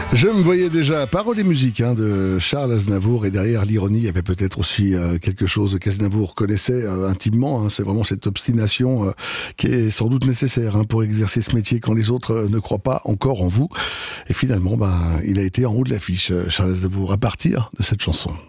Je me voyais déjà, paroles et musique de Charles Aznavour, et derrière l'ironie, il y avait peut-être aussi quelque chose qu'Aznavour connaissait intimement. C'est vraiment cette obstination qui est sans doute nécessaire pour exercer ce métier quand les autres ne croient pas encore en vous. Et finalement, il a été en haut de l'affiche, Charles Aznavour, à partir de cette chanson.